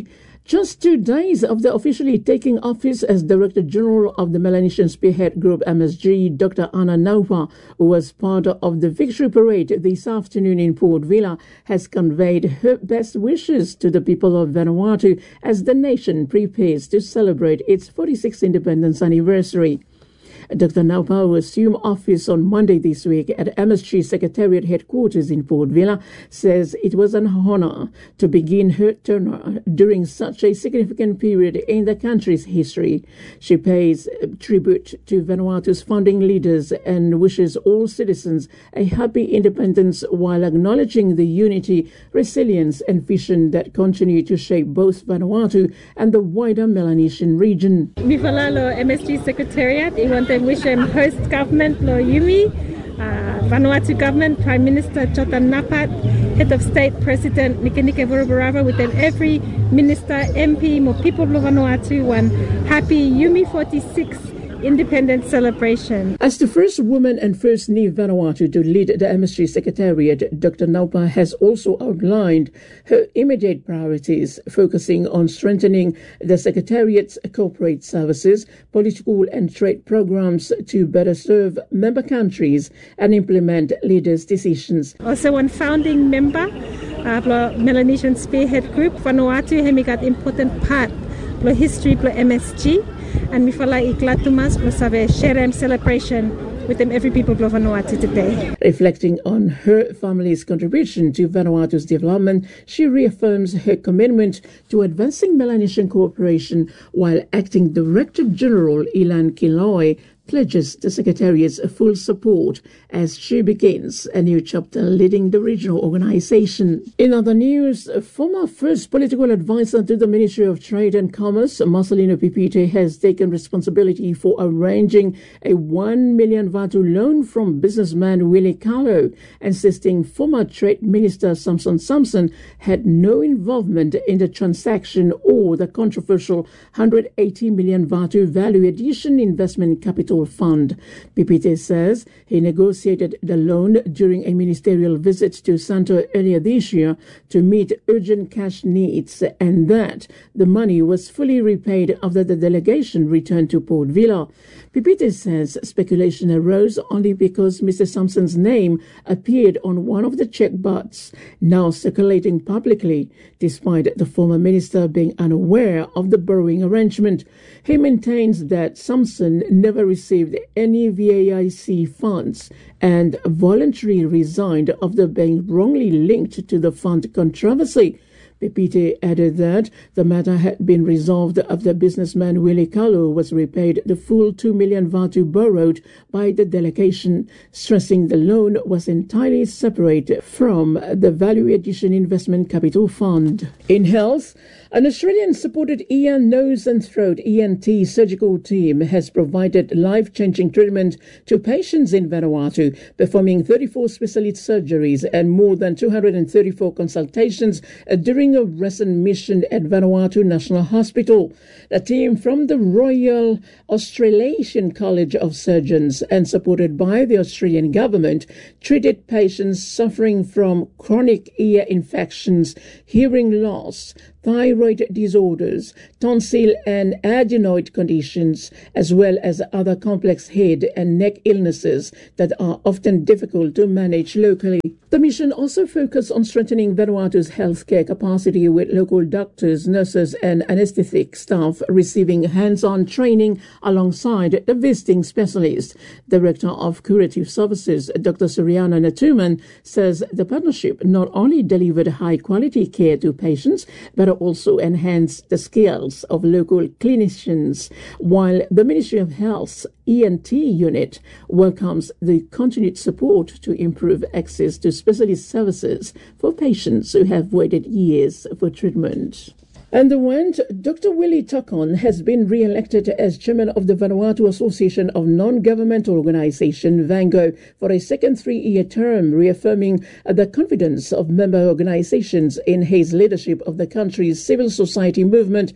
Speaker 8: Just two days after officially taking office as Director General of the Melanesian Spearhead Group M S G, Doctor Ana Naupa, who was part of the Victory Parade this afternoon in Port Vila, has conveyed her best wishes to the people of Vanuatu as the nation prepares to celebrate its forty-sixth independence anniversary. Doctor Naupa will assume office on Monday this week at M S G Secretariat headquarters in Port Vila, says it was an honor to begin her tenure during such a significant period in the country's history. She pays tribute to Vanuatu's founding leaders and wishes all citizens a happy independence while acknowledging the unity, resilience and vision that continue to shape both Vanuatu and the wider Melanesian region.
Speaker 9: Mifalalo M S G Secretariat, I want to wish him host government Lo Yumi, uh, Vanuatu government, Prime Minister Chotan Napat, Head of State President Nikenike Vorobarava, with them every minister, M P, more people of Vanuatu, one happy Yumi forty-six independence celebration.
Speaker 8: As the first woman and first Ni Vanuatu to lead the M S G Secretariat, Doctor Naupa has also outlined her immediate priorities, focusing on strengthening the Secretariat's corporate services, political and trade programs to better serve member countries and implement leaders' decisions.
Speaker 9: Also, one founding member of the Melanesian Spearhead Group, Vanuatu, has got important part of the history of M S G. And we fala iklatumas plus have a Sherem celebration with them every people of Vanuatu today.
Speaker 8: Reflecting on her family's contribution to Vanuatu's development, she reaffirms her commitment to advancing Melanesian cooperation while Acting Director General Ilan Kiloi pledges the Secretariat's full support as she begins a new chapter leading the regional organization. In other news, former first political advisor to the Ministry of Trade and Commerce, Marcelino Pipite, has taken responsibility for arranging a one million Vatu loan from businessman Willie Carlo, insisting former Trade Minister Samson Samson had no involvement in the transaction or the controversial one hundred eighty million Vatu value addition investment capital fund. Pipite says he negotiated the loan during a ministerial visit to Santo earlier this year to meet urgent cash needs, and that the money was fully repaid after the delegation returned to Port Vila. Pipite says speculation arose only because Mister Sampson's name appeared on one of the check butts now circulating publicly, despite the former minister being unaware of the borrowing arrangement. He maintains that Sampson never received any V A I C funds and voluntarily resigned after being wrongly linked to the fund controversy. Pipite added that the matter had been resolved after businessman Willie Carlo was repaid the full two million Vatu borrowed by the delegation, stressing the loan was entirely separate from the Value Addition Investment Capital Fund. In health, an Australian-supported ear, nose and throat E N T surgical team has provided life-changing treatment to patients in Vanuatu, performing thirty-four specialist surgeries and more than two hundred thirty-four consultations during a recent mission at Vanuatu National Hospital. The team from the Royal Australasian College of Surgeons and supported by the Australian government treated patients suffering from chronic ear infections, hearing loss, thyroid disorders, tonsil and adenoid conditions, as well as other complex head and neck illnesses that are often difficult to manage locally. The mission also focused on strengthening Vanuatu's healthcare capacity, with local doctors, nurses and anaesthetic staff receiving hands-on training alongside the visiting specialist. Director of Curative Services, Doctor Suryana Natuman, says the partnership not only delivered high-quality care to patients, but also enhanced the skills of local clinicians, while the Ministry of Health's E N T unit welcomes the continued support to improve access to specialist services for patients who have waited years for treatment. And the went, Doctor Willie Tokon has been re-elected as chairman of the Vanuatu Association of Non-Governmental Organisation, VANGO, for a second three-year term, reaffirming the confidence of member organisations in his leadership of the country's civil society movement.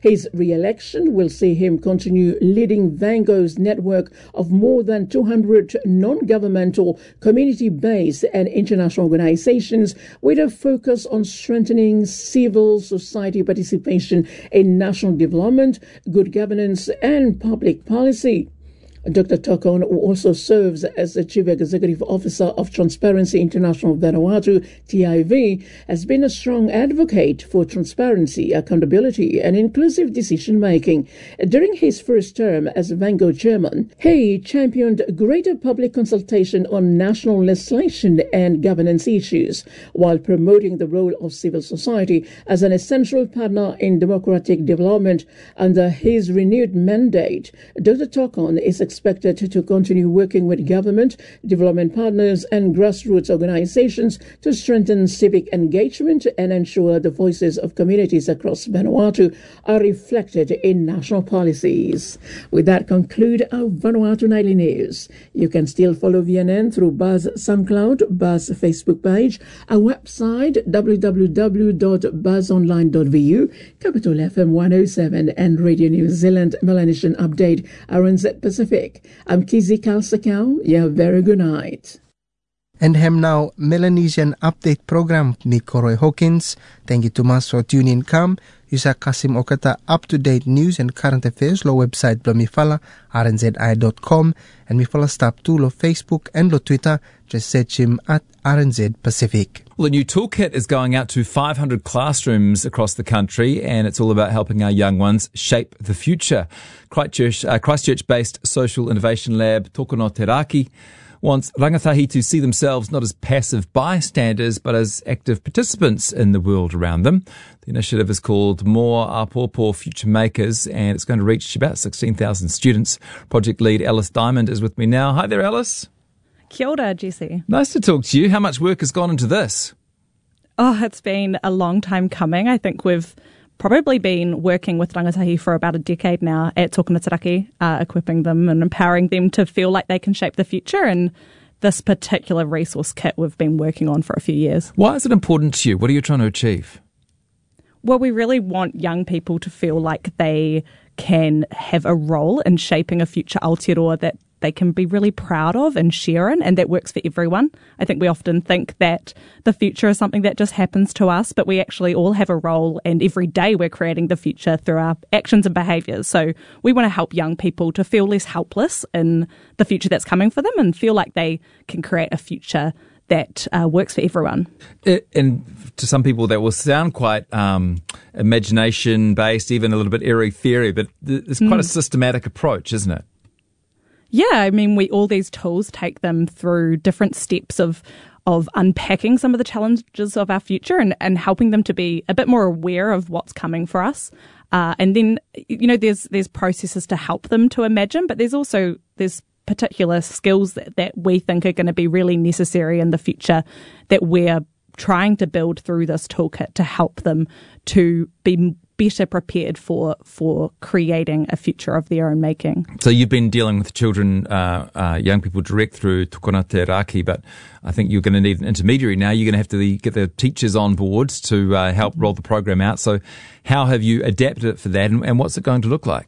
Speaker 8: His re-election will see him continue leading Vango's network of more than two hundred non-governmental, community-based and international organizations with a focus on strengthening civil society participation in national development, good governance and public policy. Doctor Tokon, who also serves as the Chief Executive Officer of Transparency International Vanuatu, T I V, has been a strong advocate for transparency, accountability and inclusive decision-making. During his first term as Vango Chairman, he championed greater public consultation on national legislation and governance issues, while promoting the role of civil society as an essential partner in democratic development. Under his renewed mandate, Doctor Tokon is expected to continue working with government, development partners and grassroots organizations to strengthen civic engagement and ensure the voices of communities across Vanuatu are reflected in national policies. With that, conclude our Vanuatu Nightly News. You can still follow V N N through Buzz SoundCloud, Buzz Facebook page, our website w w w dot buzz online dot v u, Capital F M one oh seven and Radio New Zealand Melanesian Update, R N Z Pacific. I'm Kizzy Kalsakau. You have a very good night.
Speaker 1: And hem now Melanesian Update program mi Koroi Hawkins. Thank you too much for tuning in. Come, Yusa Kasim Okata up-to-date news and current affairs lo website lo mi fala r n z i dot com and mi fala stop too lo Facebook and lo Twitter. Just search him at R N Z Pacific.
Speaker 10: Well, a new toolkit is going out to five hundred classrooms across the country, and it's all about helping our young ones shape the future. Christchurch, uh, Christchurch-based social innovation lab Tokono Teraki wants rangatahi to see themselves not as passive bystanders, but as active participants in the world around them. The initiative is called More Apopo Future Makers, and it's going to reach about sixteen thousand students. Project lead Alice Diamond is with me now. Hi there, Alice.
Speaker 11: Kia ora, Jesse.
Speaker 10: Nice to talk to you. How much work has gone into this?
Speaker 11: Oh, it's been a long time coming. I think we've probably been working with rangatahi for about a decade now at Tokona Teraki, uh, equipping them and empowering them to feel like they can shape the future. And this particular resource kit we've been working on for a few years.
Speaker 10: Why is it important to you? What are you trying to achieve?
Speaker 11: Well, we really want young people to feel like they can have a role in shaping a future Aotearoa that they can be really proud of and share in, and that works for everyone. I think we often think that the future is something that just happens to us, but we actually all have a role, and every day we're creating the future through our actions and behaviours. So we want to help young people to feel less helpless in the future that's coming for them and feel like they can create a future that uh, works for everyone.
Speaker 10: It, and to some people that will sound quite um, imagination-based, even a little bit airy-fairy, but it's quite mm. a systematic approach, isn't it?
Speaker 11: Yeah, I mean, we all these tools take them through different steps of of unpacking some of the challenges of our future and, and helping them to be a bit more aware of what's coming for us. Uh, and then, you know, there's there's processes to help them to imagine, but there's also there's particular skills that, that we think are going to be really necessary in the future that we're trying to build through this toolkit to help them to be better prepared for for creating a future of their own making.
Speaker 10: So you've been dealing with children, uh, uh, young people direct through Tokona Teraki, but I think you're going to need an intermediary now. You're going to have to get the teachers on board to uh, help roll the program out. So how have you adapted it for that, and, and what's it going to look like?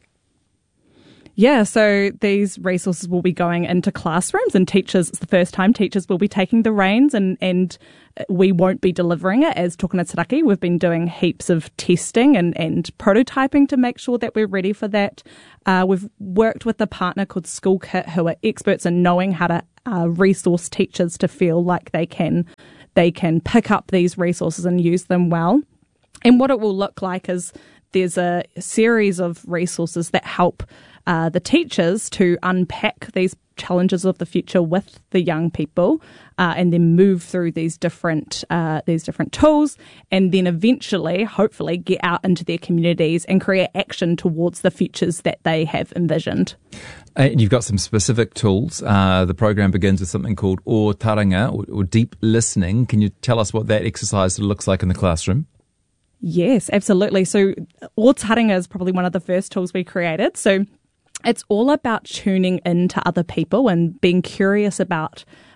Speaker 11: Yeah, so these resources will be going into classrooms, and teachers, it's the first time teachers will be taking the reins, and, and we won't be delivering it as Tokona Teraki. We've been doing heaps of testing and, and prototyping to make sure that we're ready for that. Uh, we've worked with a partner called School Kit, who are experts in knowing how to uh, resource teachers to feel like they can they can pick up these resources and use them well. And what it will look like is there's a series of resources that help Uh, the teachers to unpack these challenges of the future with the young people, uh, and then move through these different uh, these different tools, and then eventually, hopefully, get out into their communities and create action towards the futures that they have envisioned.
Speaker 10: And you've got some specific tools. Uh, the program begins with something called O Taranga, or, or deep listening. Can you tell us what that exercise looks like in the classroom?
Speaker 11: Yes, absolutely. So O Taranga is probably one of the first tools we created. So it's all about tuning in to other people and being curious about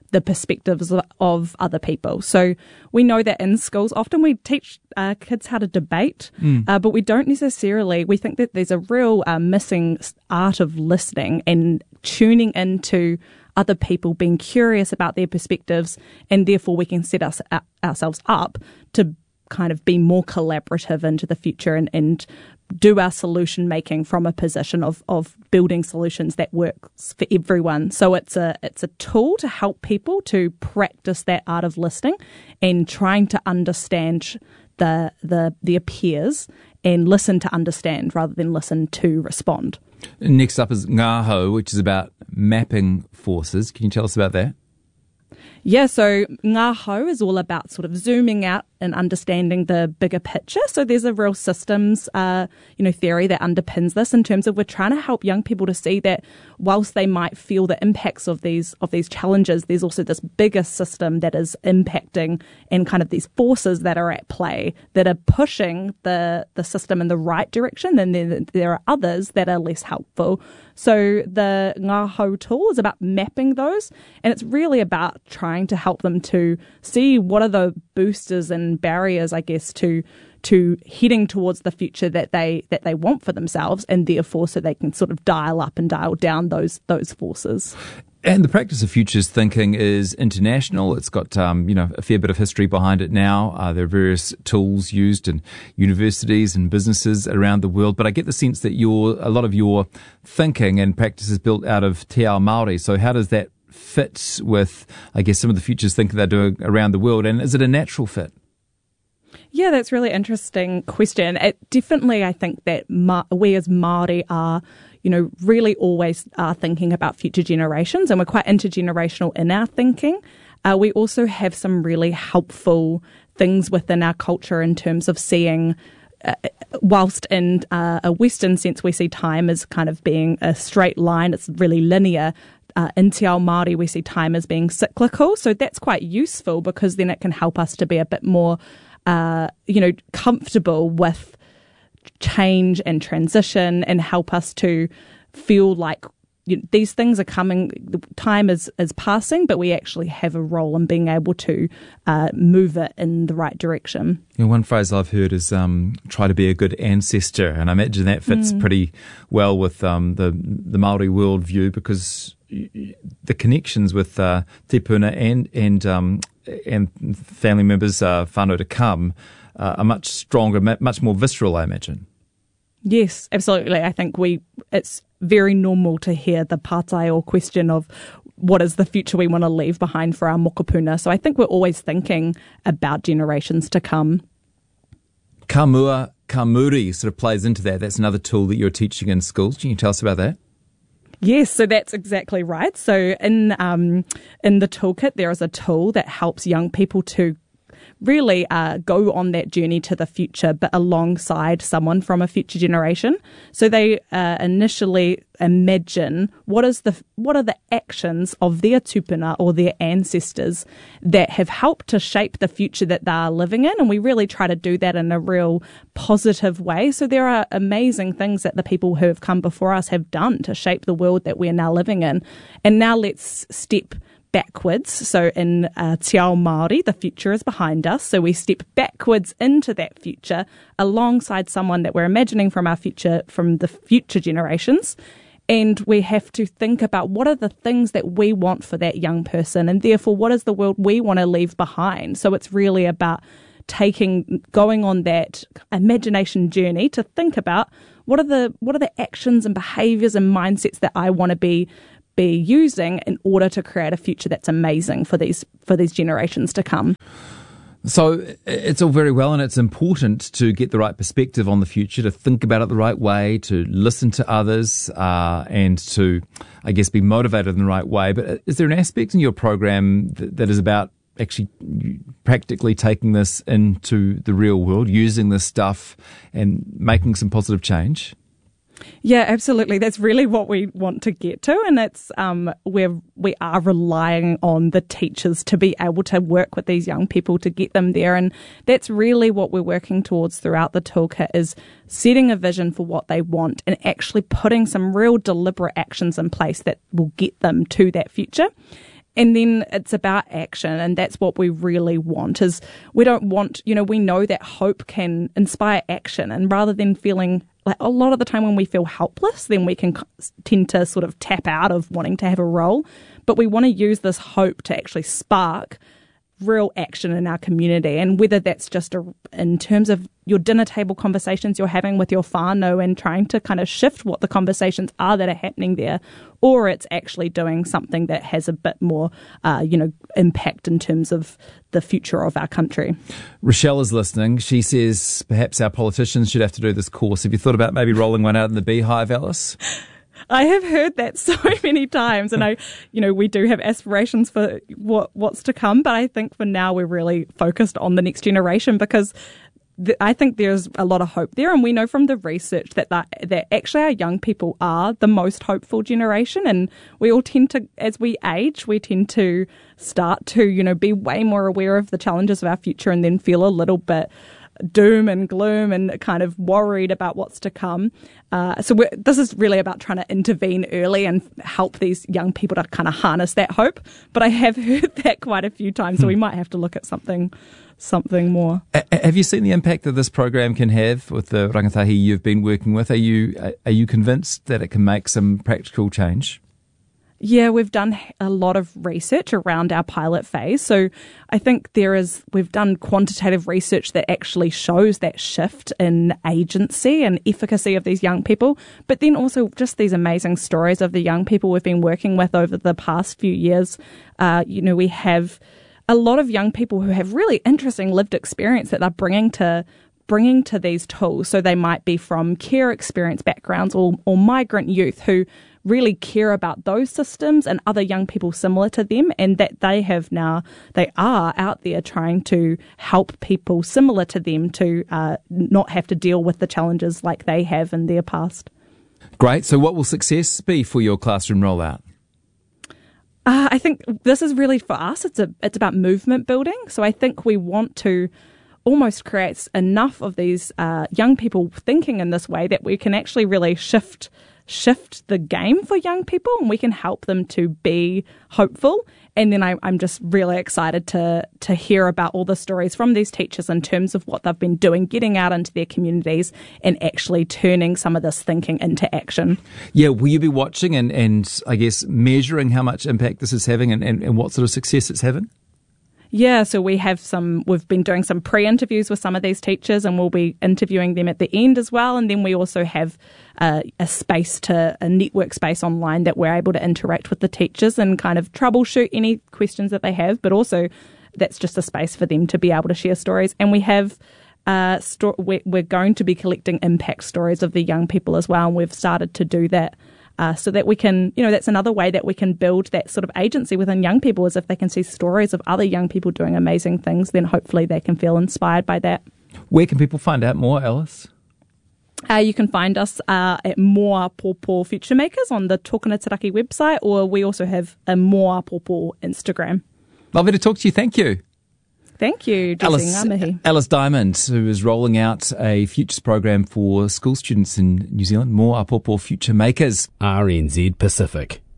Speaker 11: the perspectives of other people. So we know that in schools, often we teach uh, kids how to debate, mm. uh, but we don't necessarily, we think that there's a real uh, missing art of listening and tuning into other people, being curious about their perspectives, and therefore we can set us uh, ourselves up to kind of be more collaborative into the future and, and do our solution making from a position of, of building solutions that works for everyone. So it's a it's a tool to help people to practice that art of listening and trying to understand the the their peers and listen to understand rather than listen to respond.
Speaker 10: Next up is Ngaho, which is about mapping forces. Can you tell us about that?
Speaker 11: Yeah, so Ngaho is all about sort of zooming out and understanding the bigger picture. So there's a real systems, uh, you know, theory that underpins this in terms of we're trying to help young people to see that whilst they might feel the impacts of these of these challenges, there's also this bigger system that is impacting and kind of these forces that are at play that are pushing the the system in the right direction, and then there are others that are less helpful. So the Ngaho tool is about mapping those, and it's really about trying to help them to see what are the boosters and barriers, I guess, to to heading towards the future that they that they want for themselves, and therefore so they can sort of dial up and dial down those those forces.
Speaker 10: And the practice of futures thinking is international. It's got um, you know a fair bit of history behind it now. Uh, there are various tools used in universities and businesses around the world. But I get the sense that your a lot of your thinking and practice is built out of Te Ao Māori. So how does that fit with, I guess, some of the futures thinking they're doing around the world? And is it a natural fit?
Speaker 11: Yeah, that's a really interesting question. It definitely, I think that Ma- we as Māori are, you know, really always are thinking about future generations, and we're quite intergenerational in our thinking. Uh, we also have some really helpful things within our culture in terms of seeing, uh, whilst in uh, a Western sense we see time as kind of being a straight line, it's really linear. Uh, in Te Ao Māori, we see time as being cyclical, so that's quite useful because then it can help us to be a bit more, uh, you know, comfortable with change and transition, and help us to feel like you know, these things are coming, time is, is passing, but we actually have a role in being able to uh, move it in the right direction.
Speaker 10: You know, one phrase I've heard is um, try to be a good ancestor, and I imagine that fits mm. pretty well with um, the, the Māori worldview, because the connections with uh, Te Puna and and um, and family members, uh, whānau to come, uh, are much stronger, much more visceral, I imagine.
Speaker 11: Yes, absolutely. I think we it's very normal to hear the pātai or question of what is the future we want to leave behind for our mokopuna. So I think we're always thinking about generations to come.
Speaker 10: Ka mua, ka muri sort of plays into that. That's another tool that you're teaching in schools. Can you tell us about that?
Speaker 11: Yes, so that's exactly right. So in um, in the toolkit, there is a tool that helps young people to really uh, go on that journey to the future, but alongside someone from a future generation. So they uh, initially imagine what is the what are the actions of their tupuna or their ancestors that have helped to shape the future that they are living in, and we really try to do that in a real positive way. So there are amazing things that the people who have come before us have done to shape the world that we are now living in, and now let's step backwards. So in uh, Te Ao Māori, the future is behind us. So we step backwards into that future alongside someone that we're imagining from our future, from the future generations. And we have to think about what are the things that we want for that young person, and therefore what is the world we want to leave behind. So it's really about taking, going on that imagination journey to think about what are the what are the actions and behaviours and mindsets that I want to be be using in order to create a future that's amazing for these for these generations to come.
Speaker 10: So it's all very well, and it's important to get the right perspective on the future, to think about it the right way, to listen to others, uh, and to, I guess, be motivated in the right way. But is there an aspect in your program that, that is about actually practically taking this into the real world, using this stuff and making some positive change?
Speaker 11: Yeah, absolutely. That's really what we want to get to, and it's um, where we are relying on the teachers to be able to work with these young people to get them there, and that's really what we're working towards throughout the toolkit, is setting a vision for what they want and actually putting some real deliberate actions in place that will get them to that future. And then it's about action, and that's what we really want. Is we don't want, you know, we know that hope can inspire action, and rather than feeling like a lot of the time when we feel helpless, then we can tend to sort of tap out of wanting to have a role. But we want to use this hope to actually spark real action in our community, and whether that's just a, in terms of your dinner table conversations you're having with your whānau and trying to kind of shift what the conversations are that are happening there, or it's actually doing something that has a bit more, uh, you know, impact in terms of the future of our country.
Speaker 10: Rochelle is listening. She says perhaps our politicians should have to do this course. Have you thought about maybe rolling one out in the Beehive, Alice?
Speaker 11: I have heard that so many times, and I, you know, we do have aspirations for what what's to come, but I think for now we're really focused on the next generation, because th- I think there's a lot of hope there, and we know from the research that that, that actually our young people are the most hopeful generation, and we all tend to, as we age, we tend to start to, you know, be way more aware of the challenges of our future, and then feel a little bit doom and gloom and kind of worried about what's to come. Uh, so we're, this is really about trying to intervene early and help these young people to kind of harness that hope. But I have heard that quite a few times, so we might have to look at something something more.
Speaker 10: A- have you seen the impact that this program can have with the rangatahi you've been working with? Are you are you convinced that it can make some practical change?
Speaker 11: Yeah, we've done a lot of research around our pilot phase. So I think there is, we've done quantitative research that actually shows that shift in agency and efficacy of these young people, but then also just these amazing stories of the young people we've been working with over the past few years. Uh, you know, we have a lot of young people who have really interesting lived experience that they're bringing to bringing to these tools. So they might be from care experience backgrounds or, or migrant youth who really care about those systems and other young people similar to them, and that they have now, they are out there trying to help people similar to them to uh, not have to deal with the challenges like they have in their past.
Speaker 10: Great. So what will success be for your classroom rollout?
Speaker 11: Uh, I think this is really for us, it's a it's about movement building. So I think we want to almost create enough of these uh, young people thinking in this way that we can actually really shift shift the game for young people, and we can help them to be hopeful. And then I, I'm just really excited to to hear about all the stories from these teachers in terms of what they've been doing, getting out into their communities and actually turning some of this thinking into action.
Speaker 10: Yeah, will you be watching and, and I guess measuring how much impact this is having and, and, and what sort of success it's having?
Speaker 11: Yeah, so we have some, we've been doing some pre-interviews with some of these teachers, and we'll be interviewing them at the end as well. And then we also have uh, a space to, a network space online that we're able to interact with the teachers and kind of troubleshoot any questions that they have. But also that's just a space for them to be able to share stories. And we have, uh, sto- we're, we're going to be collecting impact stories of the young people as well. And we've started to do that. Uh, so that we can, you know, that's another way that we can build that sort of agency within young people, is if they can see stories of other young people doing amazing things, then hopefully they can feel inspired by that.
Speaker 10: Where can people find out more, Alice?
Speaker 11: Uh, you can find us uh, at Moa Pōpō Future Makers on the Tōkana Taraki website, or we also have a Moa Pōpō Instagram.
Speaker 10: Lovely to talk to you. Thank you.
Speaker 11: Thank you,
Speaker 10: Alice, Alice Diamond, who is rolling out a futures program for school students in New Zealand, Moa Pōpō Future Makers.
Speaker 12: R N Z Pacific.